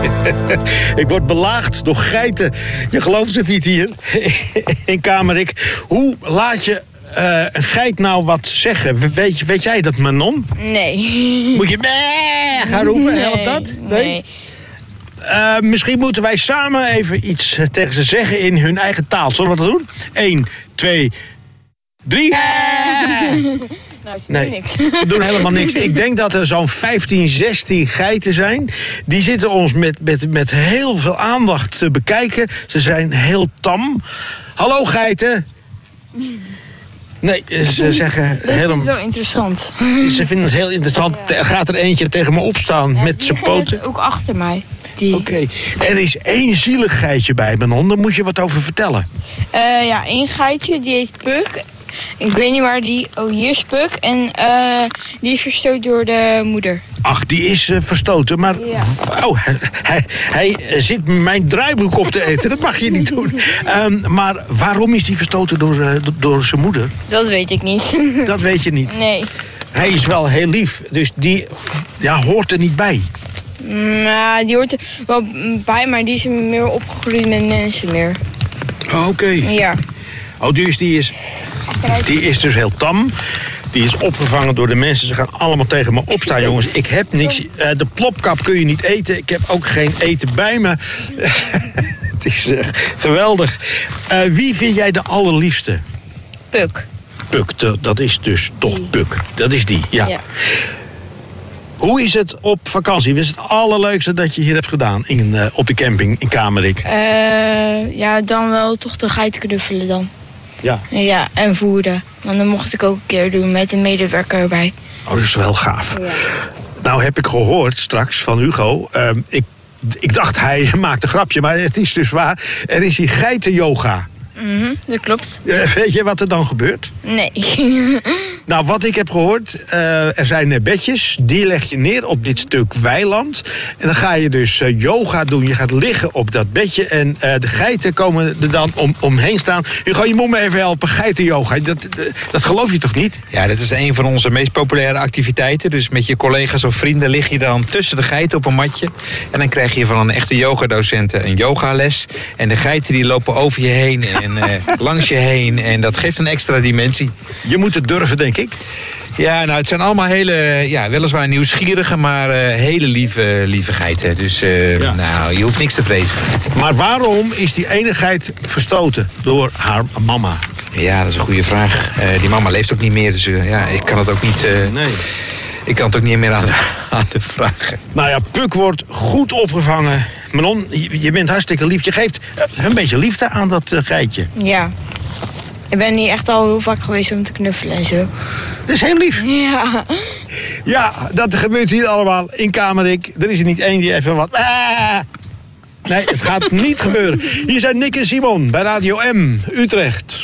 Ik word belaagd door geiten. Je gelooft het niet hier in Kamerik. Hoe laat je een geit nou wat zeggen? Weet jij dat, Manon? Nee. Moet je gaan roepen? Helpt dat? Nee. Misschien moeten wij samen even iets tegen ze zeggen in hun eigen taal. Zullen we dat doen? 1, 2, 3. Nou, Nee, niks. ze doen helemaal niks. Ik denk dat er zo'n 15, 16 geiten zijn. Die zitten ons met heel veel aandacht te bekijken. Ze zijn heel tam. Hallo geiten. Nee, ze zeggen helemaal... Dat is wel interessant. Ze vinden het heel interessant. Er gaat er eentje tegen me opstaan met zijn poten. Ook achter mij. Oké. Er is 1 zielig geitje bij, Manon. Daar moet je wat over vertellen. Ja, 1 geitje, die heet Puk. Ik weet niet waar die... Oh, hier is Puk. En die is verstoten door de moeder. Ach, die is verstoten, maar... Ja. Oh, hij zit mijn draaiboek op te eten. Dat mag je niet doen. Maar waarom is die verstoten door zijn moeder? Dat weet ik niet. Dat weet je niet. Nee. Hij is wel heel lief, dus die hoort er niet bij. Nou, die hoort er wel bij, maar die is meer opgegroeid met mensen meer. Oh, oké. Ja. Oh, dus die is dus heel tam. Die is opgevangen door de mensen. Ze gaan allemaal tegen me opstaan, jongens. Ik heb niks. De plopkap kun je niet eten. Ik heb ook geen eten bij me. Het is geweldig. Wie vind jij de allerliefste? Puk. Puk, dat is dus toch Puk. Dat is die, ja. Hoe is het op vakantie? Wat is het allerleukste dat je hier hebt gedaan op de camping in Kamerik? Ja, dan wel toch de geiten knuffelen dan. Ja. Ja, en voeden. Want dan mocht ik ook een keer doen met een medewerker erbij. Oh, dat is wel gaaf. Ja. Nou heb ik gehoord straks van Hugo. Ik dacht hij maakt een grapje, maar het is dus waar. Er is hier geitenyoga. Dat klopt. Weet je wat er dan gebeurt? Nee. Nou, wat ik heb gehoord, er zijn bedjes, die leg je neer op dit stuk weiland. En dan ga je dus yoga doen. Je gaat liggen op dat bedje en de geiten komen er dan omheen staan. Hugo, je moet me even helpen, geitenyoga. Dat geloof je toch niet? Ja, dat is een van onze meest populaire activiteiten. Dus met je collega's of vrienden lig je dan tussen de geiten op een matje. En dan krijg je van een echte yogadocent een yogales. En de geiten die lopen over je heen en langs je heen. En dat geeft een extra dimensie. Je moet het durven, denk ik. Ja, nou, het zijn allemaal hele, weliswaar nieuwsgierige, maar hele lieve geiten. Dus nou, je hoeft niks te vrezen. Maar waarom is die ene geit verstoten door haar mama? Ja, dat is een goede vraag. Die mama leeft ook niet meer, dus ik kan het ook niet... Nee. Ik kan het ook niet meer aan de vragen. Nou ja, Puk wordt goed opgevangen. Manon, je bent hartstikke lief. Je geeft een beetje liefde aan dat geitje. Ja. Ik ben hier echt al heel vaak geweest om te knuffelen en zo. Dat is heel lief. Ja. Ja, dat gebeurt hier allemaal in Kamerik. Er is er niet één die even wat... Nee, het gaat niet gebeuren. Hier zijn Nick en Simon bij Radio M, Utrecht.